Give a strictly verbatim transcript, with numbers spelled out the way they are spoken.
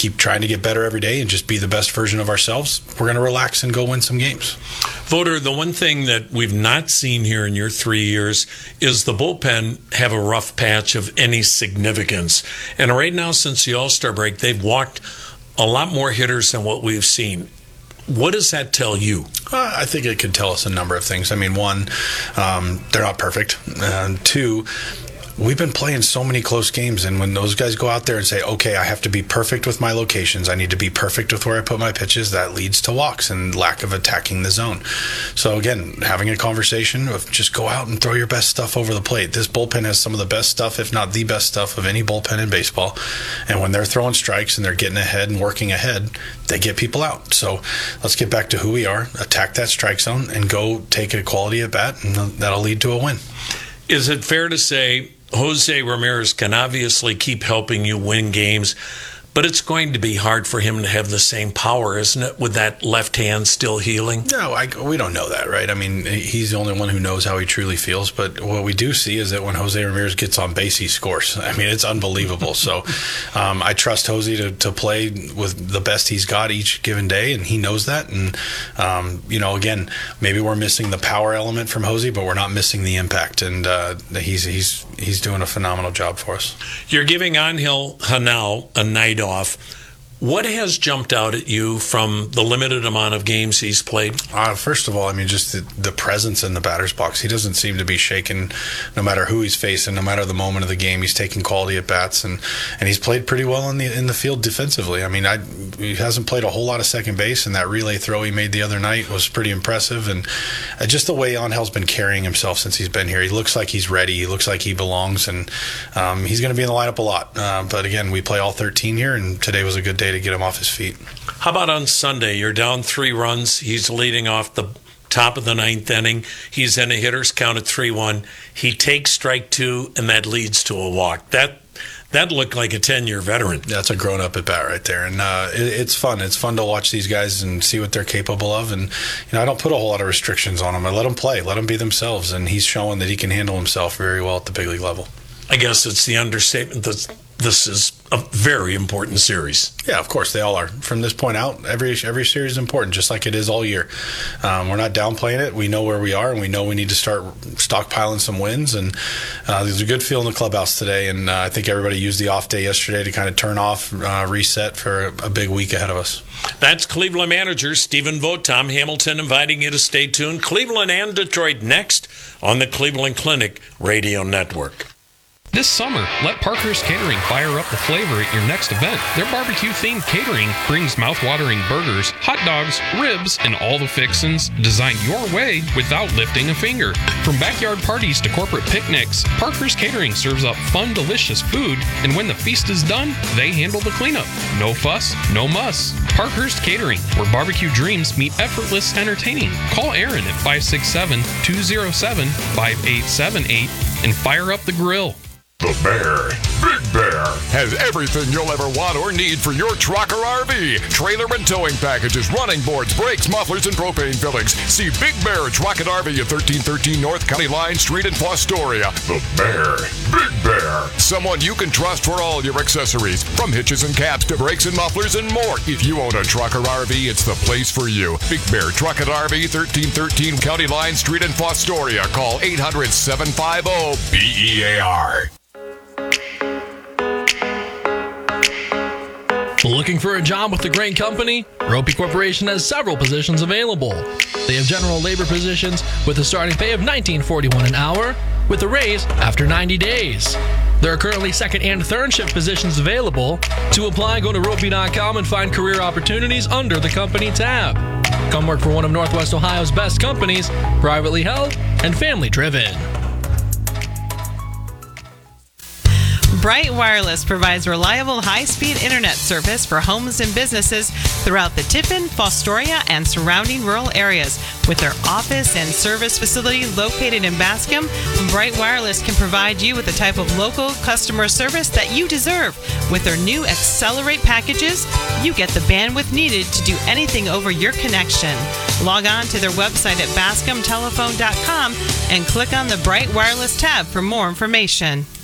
keep trying to get better every day and just be the best version of ourselves, we're going to relax and go win some games. Voter, the one thing that we've not seen here in your three years is the bullpen have a rough patch of any significance. And right now, since the All-Star break, they've walked a lot more hitters than what we've seen. What does that tell you? Uh, I think it could tell us a number of things. I mean, one, um, they're not perfect. And two, we've been playing so many close games, and when those guys go out there and say, okay, I have to be perfect with my locations, I need to be perfect with where I put my pitches, that leads to walks and lack of attacking the zone. So again, having a conversation of just go out and throw your best stuff over the plate. This bullpen has some of the best stuff, if not the best stuff, of any bullpen in baseball. And when they're throwing strikes and they're getting ahead and working ahead, they get people out. So let's get back to who we are, attack that strike zone, and go take a quality at bat, and that'll lead to a win. Is it fair to say Jose Ramirez can obviously keep helping you win games, but it's going to be hard for him to have the same power, isn't it, with that left hand still healing? No, I, we don't know that, right? I mean, he's the only one who knows how he truly feels, but what we do see is that when Jose Ramirez gets on base, he scores. I mean, it's unbelievable. So um, I trust Jose to, to play with the best he's got each given day, and he knows that. And, um, you know, again, maybe we're missing the power element from Jose, but we're not missing the impact, and uh, he's he's he's doing a phenomenal job for us. You're giving Angel Hanal a night off. What has jumped out at you from the limited amount of games he's played? Uh, first of all, I mean, just the, the presence in the batter's box. He doesn't seem to be shaken no matter who he's facing, no matter the moment of the game. He's taking quality at bats, and, and he's played pretty well in the in the field defensively. I mean, I, he hasn't played a whole lot of second base, and that relay throw he made the other night was pretty impressive. And uh, just the way Angel's been carrying himself since he's been here, he looks like he's ready. He looks like he belongs, and um, he's going to be in the lineup a lot. Uh, but again, we play all thirteen here, and today was a good day to get him off his feet. How about on Sunday? You're down three runs. He's leading off the top of the ninth inning. He's in a hitter's count at three one. He takes strike two, and that leads to a walk. That that looked like a ten-year veteran. That's a grown-up at bat right there, and uh, it, it's fun. It's fun to watch these guys and see what they're capable of. And you know, I don't put a whole lot of restrictions on them. I let them play, let them be themselves, and he's showing that he can handle himself very well at the big league level. I guess it's the understatement that this is a very important series. Yeah, of course, they all are. From this point out, every every series is important, just like it is all year. Um, we're not downplaying it. We know where we are, and we know we need to start stockpiling some wins. And uh, there's a good feel in the clubhouse today, and uh, I think everybody used the off day yesterday to kind of turn off, uh, reset for a, a big week ahead of us. That's Cleveland manager Stephen Vogt. Tom Hamilton inviting you to stay tuned. Cleveland and Detroit next on the Cleveland Clinic Radio Network. This summer, let Parker's Catering fire up the flavor at your next event. Their barbecue-themed catering brings mouth-watering burgers, hot dogs, ribs, and all the fixins designed your way without lifting a finger. From backyard parties to corporate picnics, Parker's Catering serves up fun, delicious food, and when the feast is done, they handle the cleanup. No fuss, no muss. Parker's Catering, where barbecue dreams meet effortless entertaining. Call Aaron at five six seven, two zero seven, five eight seven eight and fire up the grill. The Bear, Big Bear, has everything you'll ever want or need for your truck or R V. Trailer and towing packages, running boards, brakes, mufflers, and propane fillings. See Big Bear Truck and R V at thirteen thirteen North County Line Street in Fostoria. The Bear, Big Bear, someone you can trust for all your accessories, from hitches and caps to brakes and mufflers and more. If you own a truck or R V, it's the place for you. Big Bear Truck and R V, thirteen thirteen County Line Street in Fostoria. Call eight hundred, seven five zero, B E A R. Looking for a job with a great company? Ropey Corporation has several positions available. They have general labor positions with a starting pay of nineteen forty-one dollars an hour with a raise after ninety days. There are currently second and third shift positions available. To apply, go to ropey dot com and find career opportunities under the company tab. Come work for one of Northwest Ohio's best companies, privately held and family driven. Bright Wireless provides reliable high-speed internet service for homes and businesses throughout the Tiffin, Fostoria, and surrounding rural areas. With their office and service facility located in Bascom, Bright Wireless can provide you with the type of local customer service that you deserve. With their new Accelerate packages, you get the bandwidth needed to do anything over your connection. Log on to their website at bascom telephone dot com and click on the Bright Wireless tab for more information.